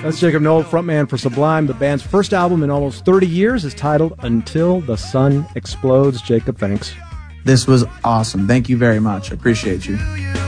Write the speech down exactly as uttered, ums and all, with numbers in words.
That's Jacob Noll, frontman for Sublime. The band's first album in almost thirty years is titled Until the Sun Explodes. Jacob, thanks. This was awesome. Thank you very much. Appreciate you.